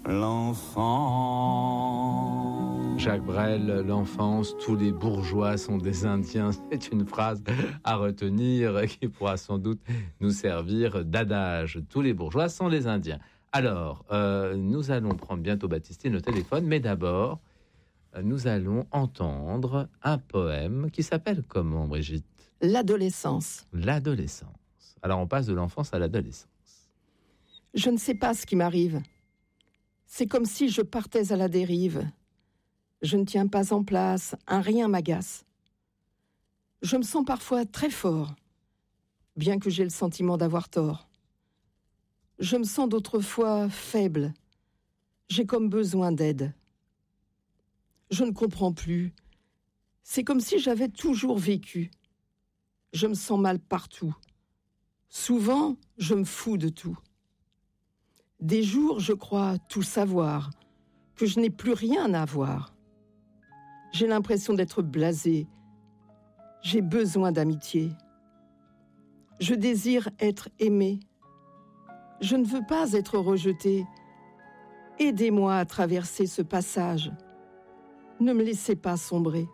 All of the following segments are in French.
l'enfant. Jacques Brel, l'enfance, tous les bourgeois sont des Indiens. C'est une phrase à retenir qui pourra sans doute nous servir d'adage. Tous les bourgeois sont des Indiens. Alors, nous allons prendre bientôt Baptistine au téléphone, mais d'abord, nous allons entendre un poème qui s'appelle comment, Brigitte ? L'adolescence. L'adolescence. Alors, on passe de l'enfance à l'adolescence. Je ne sais pas ce qui m'arrive. C'est comme si je partais à la dérive. Je ne tiens pas en place, un rien m'agace. Je me sens parfois très fort, bien que j'ai le sentiment d'avoir tort. Je me sens d'autres fois faible. J'ai comme besoin d'aide. Je ne comprends plus. C'est comme si j'avais toujours vécu. Je me sens mal partout. Souvent, je me fous de tout. Des jours, je crois tout savoir, que je n'ai plus rien à voir. J'ai l'impression d'être blasé. J'ai besoin d'amitié. Je désire être aimé. Je ne veux pas être rejeté. Aidez-moi à traverser ce passage. Ne me laissez pas sombrer.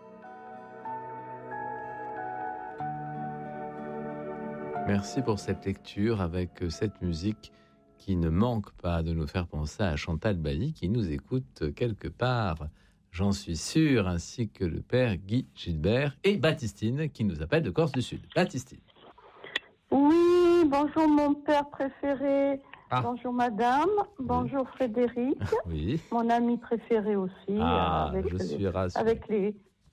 Merci pour cette lecture avec cette musique qui ne manque pas de nous faire penser à Chantal Bailly qui nous écoute quelque part, j'en suis sûr, ainsi que le père Guy Gilbert et Baptistine qui nous appelle de Corse du Sud. Baptistine. Oui, bonjour mon père préféré, bonjour madame, bonjour Frédéric, oui. Mon ami préféré aussi. Suis rassuré. Avec les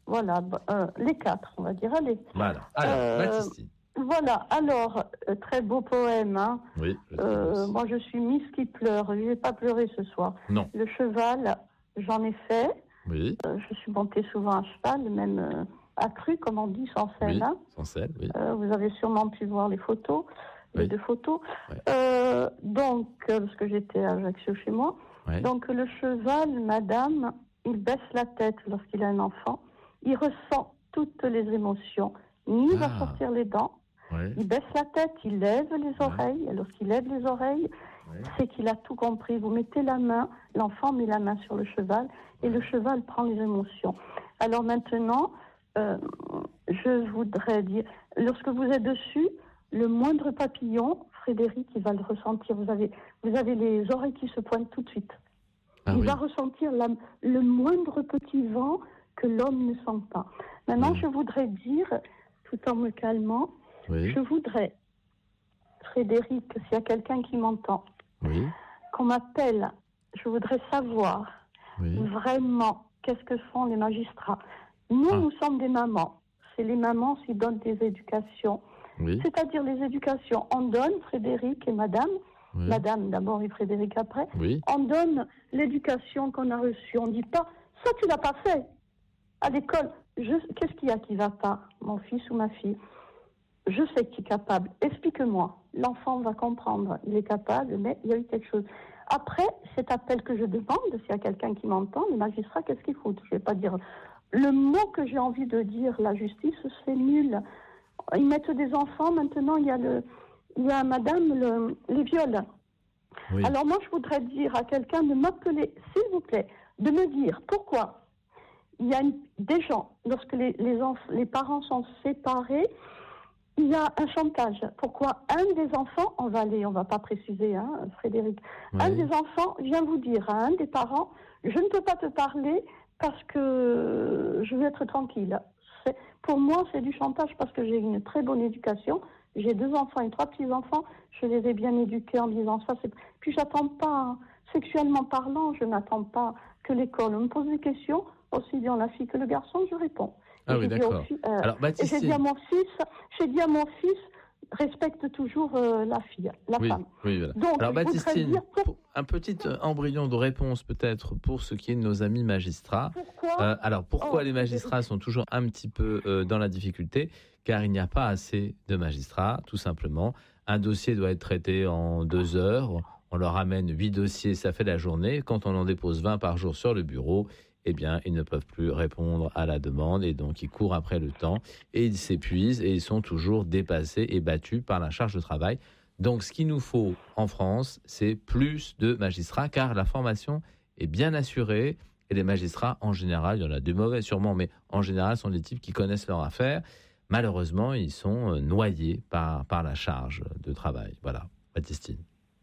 quatre, on va dire, allez. Voilà, alors Baptistine. Voilà, alors, très beau poème. Hein. Oui. Moi, je suis Miss qui pleure. Je vais pas pleurer ce soir. Non. Le cheval, j'en ai fait. Oui. Je suis montée souvent à cheval, même accru, comme on dit, sans selle. Oui, hein. sans selle, oui. Vous avez sûrement pu voir les photos, les deux photos. Ouais. Donc, parce que j'étais à Ajaccio chez moi. Ouais. Donc, le cheval, madame, il baisse la tête lorsqu'il a un enfant. Il ressent toutes les émotions. Il va sortir les dents. Ouais. Il baisse la tête, il lève les oreilles. Et lorsqu'il lève les oreilles, c'est qu'il a tout compris. Vous mettez la main, l'enfant met la main sur le cheval et le cheval prend les émotions. Alors maintenant, je voudrais dire, lorsque vous êtes dessus, le moindre papillon, Frédéric, il va le ressentir. Vous avez les oreilles qui se pointent tout de suite. Il va ressentir le moindre petit vent que l'homme ne sent pas. Maintenant, je voudrais dire, tout en me calmant, je voudrais, Frédéric, s'il y a quelqu'un qui m'entend, qu'on m'appelle, je voudrais savoir vraiment qu'est-ce que font les magistrats. Nous sommes des mamans. C'est les mamans qui donnent des éducations. C'est-à-dire les éducations. On donne, Frédéric et madame, madame d'abord et Frédéric après, on donne l'éducation qu'on a reçue. On ne dit pas, ça tu l'as pas fait. À l'école, qu'est-ce qu'il y a qui ne va pas, mon fils ou ma fille? Je sais qu'il est capable. Explique-moi. L'enfant va comprendre. Il est capable, mais il y a eu quelque chose. Après, cet appel que je demande, s'il y a quelqu'un qui m'entend, les magistrats, qu'est-ce qu'ils foutent? Je ne vais pas dire... Le mot que j'ai envie de dire, la justice, c'est nul. Ils mettent des enfants. Maintenant, il y a madame, les viols. Alors moi, je voudrais dire à quelqu'un de m'appeler, s'il vous plaît, de me dire pourquoi il y a des gens, lorsque les parents sont séparés, il y a un chantage. Pourquoi un des enfants, on va pas préciser, hein, Frédéric, un des enfants vient vous dire à un des parents, je ne peux pas te parler parce que je veux être tranquille. Pour moi, c'est du chantage parce que j'ai une très bonne éducation. J'ai 2 enfants et 3 petits-enfants. Je les ai bien éduqués en disant ça. Puis j'attends pas, sexuellement parlant, je n'attends pas que l'école me pose des questions. Aussi bien la fille que le garçon, je réponds. Ah oui, d'accord. Alors, Baptistine... j'ai dit à mon fils, respecte toujours la fille, la femme. Oui, voilà. Donc, alors, Baptistine, un petit embryon de réponse peut-être pour ce qui est de nos amis magistrats. Pourquoi les magistrats sont toujours un petit peu dans la difficulté? Car il n'y a pas assez de magistrats, tout simplement. Un dossier doit être traité en 2 heures. On leur amène 8 dossiers, ça fait la journée. Quand on en dépose 20 par jour sur le bureau, eh bien, ils ne peuvent plus répondre à la demande et donc ils courent après le temps et ils s'épuisent et ils sont toujours dépassés et battus par la charge de travail. Donc, ce qu'il nous faut en France, c'est plus de magistrats, car la formation est bien assurée. Et les magistrats, en général, il y en a des mauvais sûrement, mais en général, sont des types qui connaissent leur affaire. Malheureusement, ils sont noyés par la charge de travail. Voilà, Baptistine.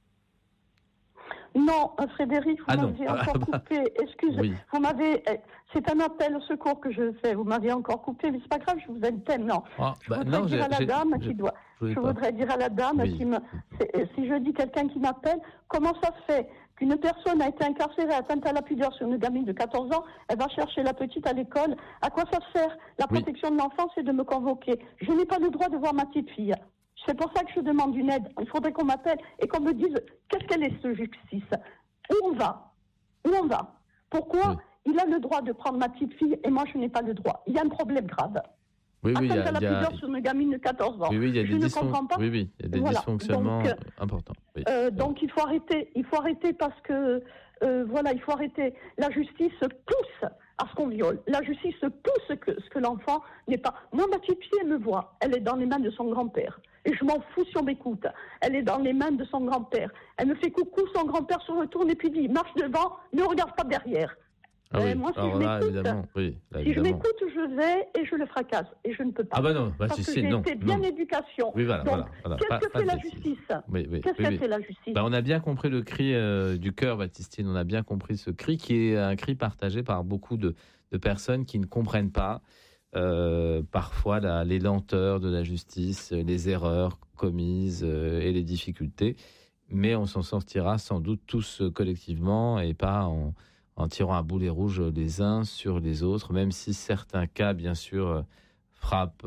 Non, Frédéric, vous m'avez encore coupé. Excusez, oui. Vous m'avez. C'est un appel au secours que je fais. Vous m'avez encore coupé, mais c'est pas grave. Je vous aime tellement. Je voudrais dire à la dame qui doit. Je voudrais dire à la dame qui me. Si je dis quelqu'un qui m'appelle, comment ça se fait qu'une personne a été incarcérée, atteinte à la pudeur sur une gamine de 14 ans, elle va chercher la petite à l'école. À quoi ça sert? La protection de l'enfant, c'est de me convoquer. Je n'ai pas le droit de voir ma petite fille. C'est pour ça que je demande une aide. Il faudrait qu'on m'appelle et qu'on me dise qu'est-ce qu'elle est, ce justice. Où on va? Pourquoi il a le droit de prendre ma petite fille et moi je n'ai pas le droit? Il y a un problème grave. Atteinte à la pudeur sur une gamine de 14 ans. Oui, il y a je ne comprends pas. il y a des dysfonctionnements importants. Oui. Donc il faut arrêter parce que il faut arrêter. La justice pousse à ce qu'on viole. La justice pousse ce que l'enfant n'est pas. Moi, ma petite fille, elle me voit. Elle est dans les mains de son grand-père. Et je m'en fous si on m'écoute. Elle est dans les mains de son grand-père. Elle me fait coucou, son grand-père se retourne et puis dit, marche devant, ne regarde pas derrière. Moi, si je m'écoute, je vais et je le fracasse. Et je ne peux pas. Ah bah non, parce que j'ai été bien éducation. Oui, voilà, donc, qu'est-ce que fait la justice? Qu'est-ce qu'elle fait la justice? On a bien compris le cri du cœur, Baptistine. On a bien compris ce cri qui est un cri partagé par beaucoup de personnes qui ne comprennent pas parfois les lenteurs de la justice, les erreurs commises et les difficultés. Mais on s'en sortira sans doute tous collectivement et pas en tirant à boulet rouge les uns sur les autres, même si certains cas, bien sûr, frappent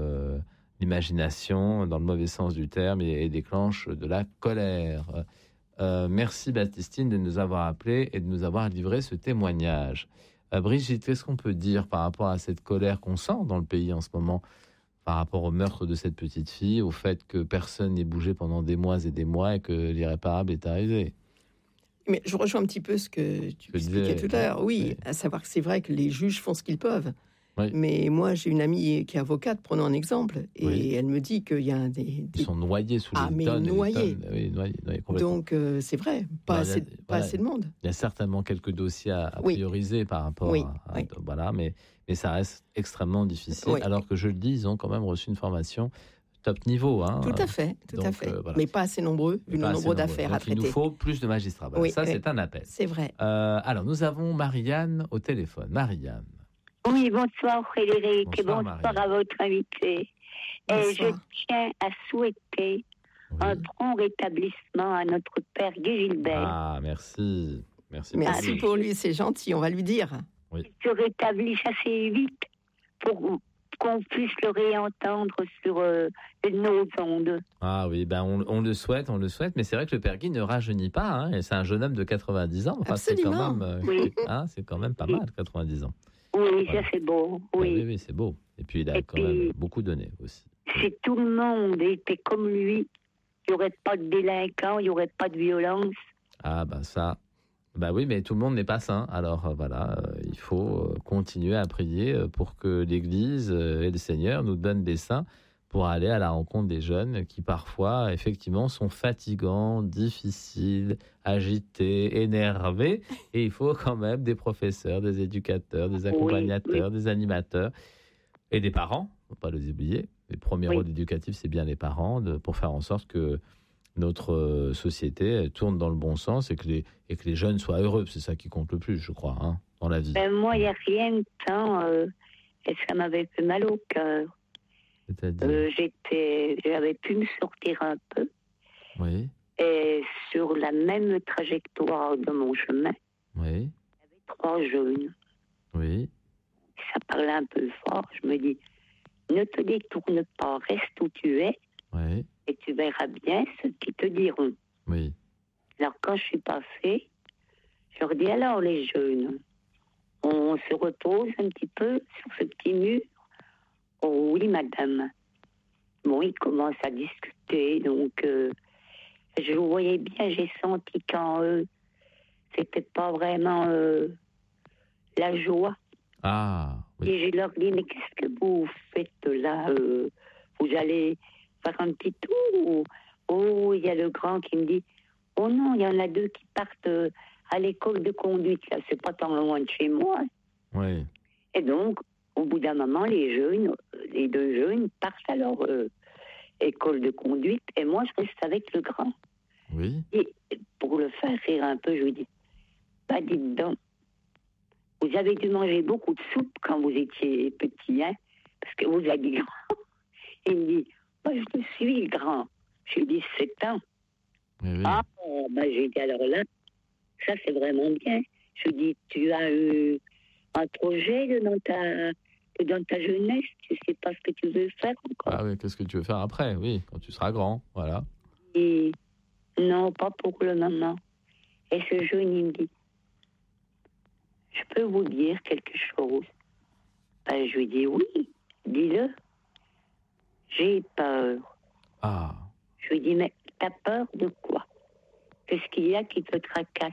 l'imagination dans le mauvais sens du terme et déclenchent de la colère. Merci Baptistine de nous avoir appelés et de nous avoir livré ce témoignage. Brigitte, qu'est-ce qu'on peut dire par rapport à cette colère qu'on sent dans le pays en ce moment, par rapport au meurtre de cette petite fille, au fait que personne n'ait bougé pendant des mois et des mois et que l'irréparable est arrivé? Mais je rejoins un petit peu ce que tu expliquais tout à l'heure. Oui, à savoir que c'est vrai que les juges font ce qu'ils peuvent. Oui. Mais moi, j'ai une amie qui est avocate, prenons un exemple, et elle me dit qu'il y a Ils sont noyés sous les tonnes. Noyés. Oui, noyés donc, c'est vrai, pas assez de monde. Il y a certainement quelques dossiers à prioriser par rapport à voilà, mais ça reste extrêmement difficile, alors que je le dis, ils ont quand même reçu une formation top niveau. Tout à fait. Voilà. Mais pas assez nombreux, vu le nombre d'affaires à traiter. Il nous faut plus de magistrats. Voilà, c'est un appel. C'est vrai. Alors, nous avons Marianne au téléphone. Marianne. Oui, bonsoir Frédéric, et bonsoir à votre invité. Et je tiens à souhaiter un prompt rétablissement à notre père Guy Gilbert. Ah, merci. Merci pour lui, c'est gentil, on va lui dire. Oui. Qu'il se rétablisse assez vite pour qu'on puisse le réentendre sur nos ondes. Ah oui, on le souhaite, mais c'est vrai que le père Guy ne rajeunit pas, hein, et c'est un jeune homme de 90 ans. Enfin, absolument. C'est quand même pas mal, 90 ans. Oui, ça c'est beau. Oui, c'est beau. Et puis il a quand même beaucoup donné aussi. Si tout le monde était comme lui, il n'y aurait pas de délinquants, il n'y aurait pas de violence. Ah ça... oui, mais tout le monde n'est pas saint. Alors il faut continuer à prier pour que l'Église et le Seigneur nous donnent des saints pour aller à la rencontre des jeunes qui parfois, effectivement, sont fatigants, difficiles, agités, énervés. Et il faut quand même des professeurs, des éducateurs, des accompagnateurs, des animateurs et des parents. Il ne faut pas les oublier. Le premier rôle éducatif, c'est bien les parents pour faire en sorte que notre société tourne dans le bon sens et que les jeunes soient heureux. C'est ça qui compte le plus, je crois, dans la vie. Moi, il n'y a rien de temps et ça m'avait fait mal au cœur. J'avais pu me sortir un peu. Oui. Et sur la même trajectoire de mon chemin, oui. il y avait 3 jeunes. Oui. Ça parlait un peu fort. Je me dis, ne te détourne pas, reste où tu es. Oui. Et tu verras bien ce qu'ils te diront. Oui. Alors, quand je suis passée, je leur dis, alors les jeunes, on se repose un petit peu sur ce petit mur. Oh oui, madame. Bon, ils commencent à discuter, donc je voyais bien, j'ai senti qu'en eux, c'était pas vraiment la joie. Ah, oui. Et je leur dis, mais qu'est-ce que vous faites là Vous allez faire un petit tour ou Oh, il y a le grand qui me dit, oh non, il y en a 2 qui partent à l'école de conduite. Là, c'est pas tant loin de chez moi. Oui. Et donc, au bout d'un moment, les 2 jeunes partent à leur école de conduite. Et moi, je reste avec le grand. Oui. Et pour le faire rire un peu, je lui dis, bah dites donc, vous avez dû manger beaucoup de soupe quand vous étiez petit, hein, parce que vous avez grand. Il me dit, bah, je suis grand. J'ai 17 ans. Oui. Ah, bah, j'ai dit, alors là, ça c'est vraiment bien. Je dis, tu as eu un projet dans ta jeunesse, tu sais pas ce que tu veux faire encore. Ah oui, qu'est-ce que tu veux faire après? Oui, quand tu seras grand, voilà. Et non, pas pour le moment. Et ce jeune, il me dit, je peux vous dire quelque chose? Ben, je lui dis, oui, dis-le. J'ai peur. Ah. Je lui dis, mais t'as peur de quoi? Qu'est-ce qu'il y a qui te tracasse?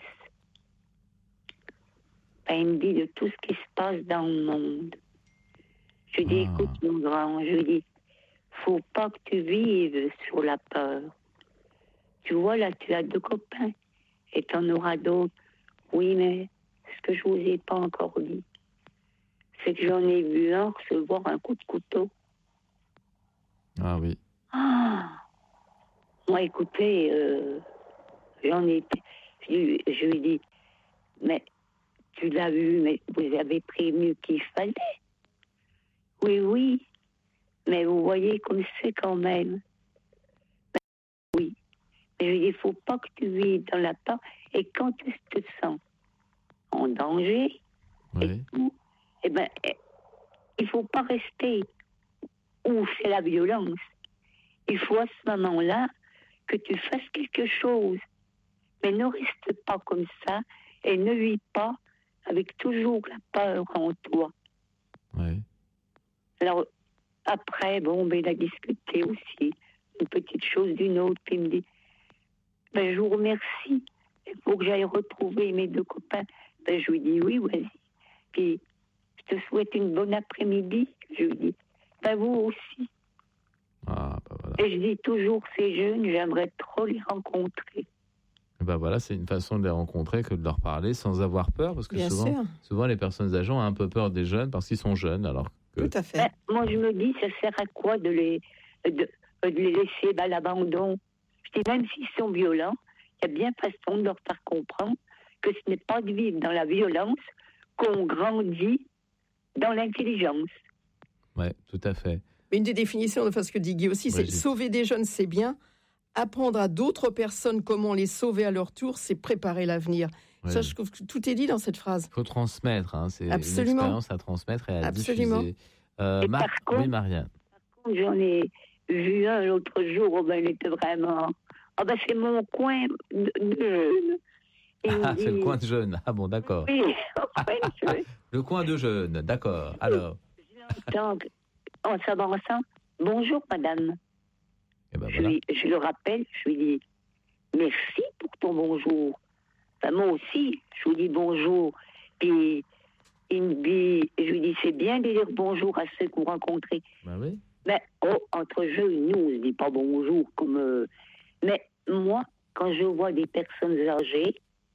Ben, il me dit de tout ce qui se passe dans le monde. Je lui dis, écoute, mon grand, je lui dis, faut pas que tu vives sur la peur. Tu vois, là, tu as 2 copains et tu en auras d'autres. Oui, mais ce que je vous ai pas encore dit, c'est que j'en ai vu un recevoir un coup de couteau. Ah oui. Ah! Moi, écoutez, j'en ai... Je lui dis, mais tu l'as vu, mais vous avez prévenu qu'il fallait. Oui, mais vous voyez comme c'est quand même. Ben, oui, mais je lui dis, il ne faut pas que tu vives dans la peur. Et quand tu te sens en danger, Oui. eh ben, il ne faut pas rester où c'est la violence. Il faut à ce moment-là que tu fasses quelque chose. Mais ne reste pas comme ça et ne vis pas avec toujours la peur en toi. Oui. Alors, après, il a discuté aussi une petite chose d'une autre. Puis il me dit, ben, je vous remercie. Il faut que j'aille retrouver mes 2 copains. Ben, je lui dis, oui, vas-y. Puis, je te souhaite une bonne après-midi. Je lui dis, ben, vous aussi. Ah, bah voilà. Et je dis toujours, ces jeunes, j'aimerais trop les rencontrer. Ben voilà, c'est une façon de les rencontrer que de leur parler sans avoir peur, parce que souvent les personnes âgées ont un peu peur des jeunes parce qu'ils sont jeunes, alors que... Tout à fait. Ben, moi, je me dis, ça sert à quoi de les laisser à l'abandon? Je dis, même s'ils sont violents, il y a bien façon de leur faire comprendre que ce n'est pas de vivre dans la violence qu'on grandit dans l'intelligence. Oui, tout à fait. Une des définitions de ce que dit Guy aussi, c'est sauver des jeunes, c'est bien. Apprendre à d'autres personnes comment les sauver à leur tour, c'est préparer l'avenir. Oui. Ça, je trouve que tout est dit dans cette phrase. Il faut transmettre, hein, c'est Absolument. Une expérience à transmettre et à diffuser. Oui, Marianne. Par contre, j'en ai vu un l'autre jour, il était vraiment... c'est mon coin de jeunes. C'est le coin de jeunes. Ah bon, d'accord. Oui, le coin de jeunes, d'accord. Alors. En s'avançant, bonjour madame. Et ben voilà. Je le rappelle, je lui dis merci pour ton bonjour. Enfin, moi aussi, je lui dis bonjour. Puis il me dit, je lui dis c'est bien de dire bonjour à ceux que vous rencontrez. Ben oui. Mais entre jeunes, nous, on ne dit pas bonjour comme. Mais moi, quand je vois des personnes âgées,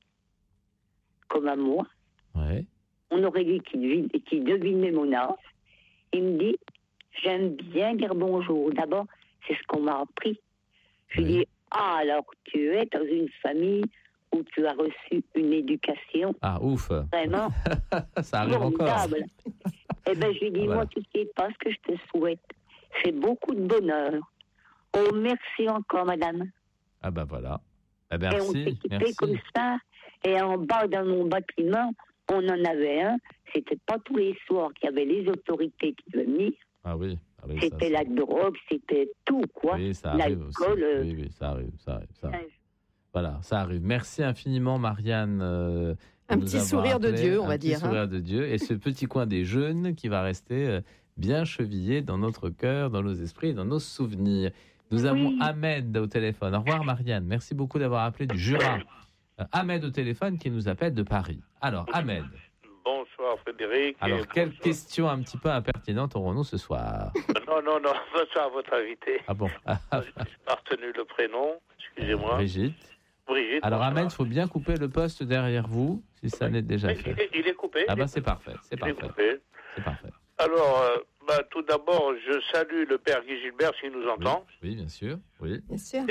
comme à moi, ouais. On aurait dit qu'il devinait mon âge. Il me dit, j'aime bien dire bonjour. D'abord, c'est ce qu'on m'a appris. Je lui dis, alors tu es dans une famille où tu as reçu une éducation. Ah, ouf. Vraiment. Ça arrive encore. Eh bien, je lui dis, moi, tu sais pas ce que je te souhaite. C'est beaucoup de bonheur. Oh, merci encore, madame. Ah ben voilà. Merci. Et on s'est quitté comme ça. Et en bas, dans mon bâtiment, on en avait un. C'était pas tous les soirs qu'il y avait les autorités qui venaient venir. Ah oui. C'était la drogue, c'était tout, quoi. Oui, ça arrive aussi. Oui, ça arrive. Voilà, ça arrive. Merci infiniment, Marianne. Un petit sourire de Dieu, on va dire. Un petit sourire de Dieu. Et ce petit coin des jeunes qui va rester bien chevillé dans notre cœur, dans nos esprits, dans nos souvenirs. Nous avons Ahmed au téléphone. Au revoir, Marianne. Merci beaucoup d'avoir appelé du Jura. Ahmed au téléphone qui nous appelle de Paris. Alors, Ahmed. Bonsoir. Bonsoir Frédéric. Alors, quelle question un petit peu impertinente aurons-nous ce soir? Non, bonsoir à votre invité. Ah bon? Je n'ai pas retenu le prénom, excusez-moi. Brigitte. Alors, Ahmed, il faut bien couper le poste derrière vous, si ça n'est déjà fait. Il est coupé. Ah c'est parfait, c'est parfait. Alors, tout d'abord, je salue le père Guy Gilbert s'il nous entend. Oui, bien sûr. Oui. Bien sûr.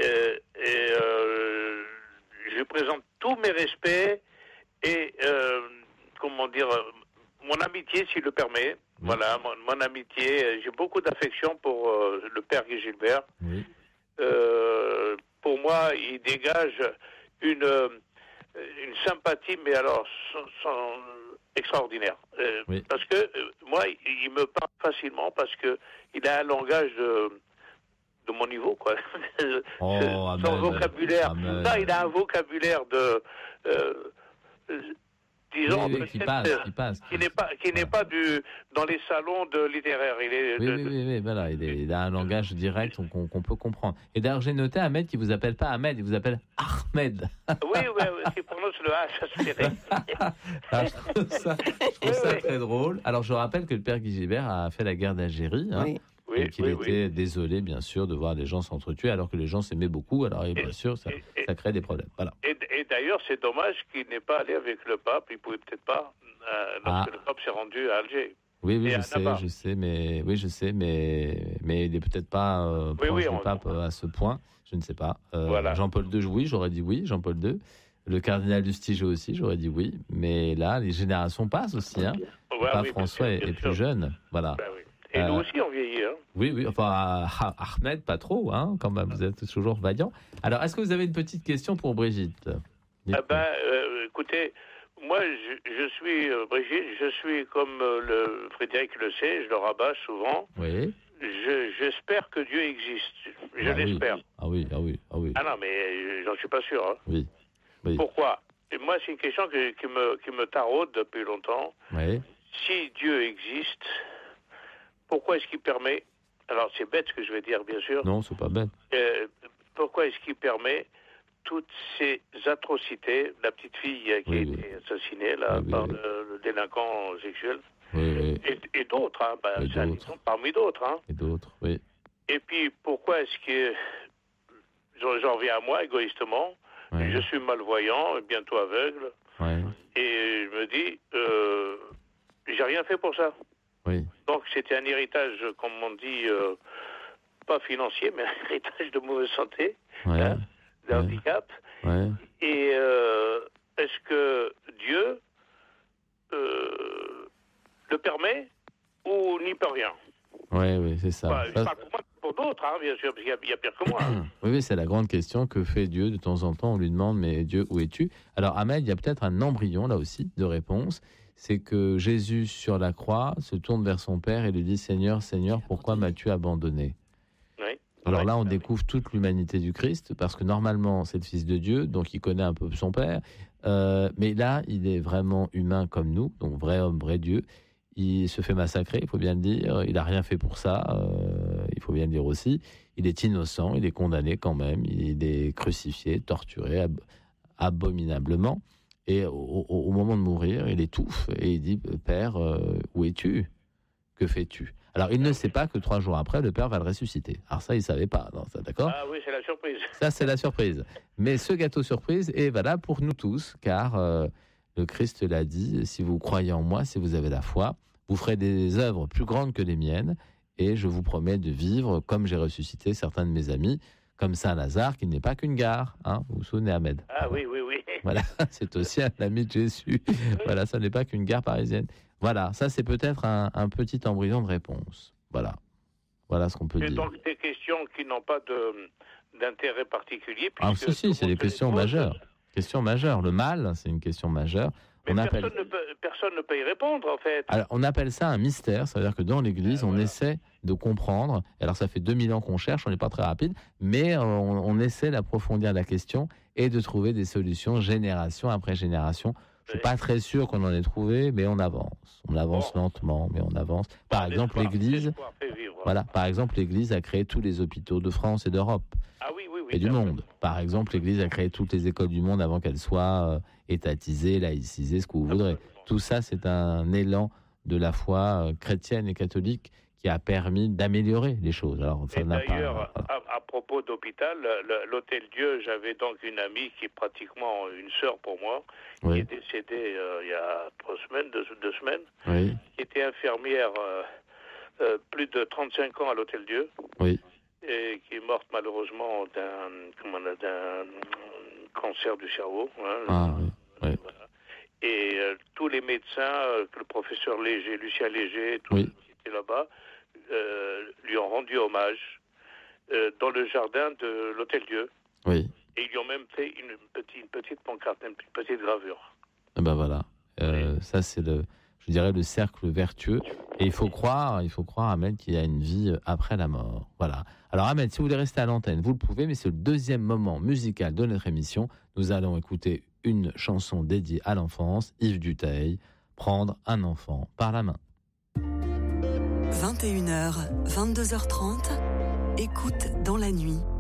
Je présente tous mes respects et, mon amitié, s'il le permet. Oui. Voilà, mon amitié. J'ai beaucoup d'affection pour le père Guy Gilbert. Oui. Pour moi, il dégage une sympathie, mais alors extraordinaire. Oui. Parce que moi, il me parle facilement parce que il a un langage de mon niveau, quoi. Son vocabulaire. Non, il a un vocabulaire de disons, qui passe. Qui n'est pas dans les salons de littéraires. Voilà, il a un langage direct qu'on peut comprendre. Et d'ailleurs, j'ai noté Ahmed qui vous appelle pas Ahmed, il vous appelle Ahmed. Oui, il prononce le H, ça se fait. Je trouve ça très drôle. Alors, je rappelle que le père Guy Gilbert a fait la guerre d'Algérie. Et qu'il était désolé, bien sûr, de voir les gens s'entretuer, alors que les gens s'aimaient beaucoup. Alors, bien sûr, ça crée des problèmes. Voilà. Et d'ailleurs, c'est dommage qu'il n'ait pas allé avec le pape. Il ne pouvait peut-être pas, lorsque le pape s'est rendu à Alger. Oui, je sais, mais il n'est peut-être pas proche du pape à ce point. Je ne sais pas. Voilà. Jean-Paul II, oui, j'aurais dit oui. Jean-Paul II. Le cardinal Lustiger aussi, j'aurais dit oui. Mais là, les générations passent aussi. Le pape François est plus jeune. Voilà. Ben oui. Et nous aussi, on vieillit. Oui, enfin, Ahmed, pas trop, quand même, vous êtes toujours vaillant. Alors, est-ce que vous avez une petite question pour Brigitte? Écoutez, moi, je suis, Brigitte, je suis comme le Frédéric le sait, je le rabâche souvent. Oui. J'espère que Dieu existe. Je l'espère. Oui. Ah non, mais j'en suis pas sûr. Oui. Pourquoi? Et moi, c'est une question qui me taraude depuis longtemps. Oui. Si Dieu existe, pourquoi est-ce qu'il permet, alors c'est bête ce que je vais dire bien sûr. Non, c'est pas bête. Pourquoi est-ce qu'il permet toutes ces atrocités, la petite fille qui a été assassinée par le délinquant sexuel, et d'autres, c'est un exemple parmi d'autres. Et d'autres, oui. Et puis pourquoi est-ce que, j'en reviens à moi égoïstement, je suis malvoyant, bientôt aveugle, et je me dis, j'ai rien fait pour ça. Oui. Donc c'était un héritage, comme on dit, pas financier, mais un héritage de mauvaise santé, de handicap. Et est-ce que Dieu le permet ou n'y peut rien? Oui, c'est ça. Je parle pour moi, pour d'autres, bien sûr, parce qu'il y a pire que moi. Oui, c'est la grande question. Que fait Dieu? De temps en temps, on lui demande, mais Dieu, où es-tu? Alors, Ahmed, il y a peut-être un embryon, là aussi, de réponse. C'est que Jésus, sur la croix, se tourne vers son Père et lui dit « Seigneur, Seigneur, pourquoi m'as-tu abandonné ?» Alors là, on découvre toute l'humanité du Christ, parce que normalement, c'est le Fils de Dieu, donc il connaît un peu son Père. Mais là, il est vraiment humain comme nous, donc vrai homme, vrai Dieu. Il se fait massacrer, il faut bien le dire. Il n'a rien fait pour ça, il faut bien le dire aussi. Il est innocent, il est condamné quand même. Il est crucifié, torturé abominablement. Et au moment de mourir, il étouffe et il dit « Père, où es-tu? Que fais-tu » Alors, il ne sait pas que 3 jours après, le Père va le ressusciter. Alors ça, il ne savait pas, non, ça, d'accord? Ah oui, c'est la surprise. Ça, c'est la surprise. Mais ce gâteau surprise est valable pour nous tous, car le Christ l'a dit, si vous croyez en moi, si vous avez la foi, vous ferez des œuvres plus grandes que les miennes, et je vous promets de vivre comme j'ai ressuscité certains de mes amis, comme Saint-Lazare, qui n'est pas qu'une gare. Vous vous souvenez, Ahmed? Ah oui. Voilà, c'est aussi un ami de Jésus. Voilà, ça n'est pas qu'une gare parisienne. Voilà, ça c'est peut-être un petit embryon de réponse. Voilà ce qu'on peut dire. C'est donc des questions qui n'ont pas d'intérêt particulier. Ah si, c'est des questions majeures. Question majeure. Le mal, c'est une question majeure. Mais personne ne peut y répondre, en fait. Alors, on appelle ça un mystère, c'est-à-dire que dans l'Église, on essaie de comprendre. Alors, ça fait 2000 ans qu'on cherche, on n'est pas très rapide, mais on essaie d'approfondir la question et de trouver des solutions génération après génération. Je ne suis pas très sûr qu'on en ait trouvé, mais on avance. On avance lentement, mais on avance. Par exemple, l'Église a créé tous les hôpitaux de France et d'Europe. Ah oui. et du monde. Par exemple, l'Église a créé toutes les écoles du monde avant qu'elles soient étatisées, laïcisées, ce que vous voudrez. Tout ça, c'est un élan de la foi chrétienne et catholique qui a permis d'améliorer les choses. Alors, ça n'a d'ailleurs, à propos d'hôpital, l'Hôtel Dieu, j'avais donc une amie qui est pratiquement une sœur pour moi, qui est décédée il y a 2 semaines, qui était infirmière plus de 35 ans à l'Hôtel Dieu, et qui est morte malheureusement d'un cancer du cerveau. Voilà. Et tous les médecins, le professeur Léger, Lucien Léger, tous qui étaient là-bas, lui ont rendu hommage dans le jardin de l'Hôtel Dieu. Et ils lui ont même fait une petite pancarte, une petite gravure. Et ben voilà. Ça, c'est le cercle vertueux. Et il faut croire, Ahmed, qu'il y a une vie après la mort. Voilà. Alors, Ahmed, si vous voulez rester à l'antenne, vous le pouvez, mais c'est le deuxième moment musical de notre émission. Nous allons écouter une chanson dédiée à l'enfance, Yves Dutheil, Prendre un enfant par la main. 21h, 22h30, écoute dans la nuit.